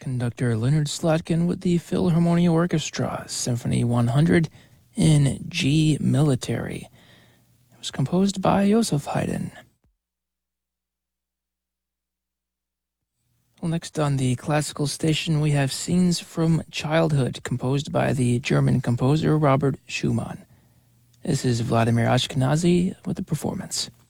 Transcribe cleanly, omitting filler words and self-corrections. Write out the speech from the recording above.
Conductor Leonard Slatkin with the Philharmonia Orchestra, Symphony 100 in G Military. It was composed by Joseph Haydn. Well, next on the classical station, we have Scenes from Childhood, composed by the German composer Robert Schumann. This is Vladimir Ashkenazy with the performance.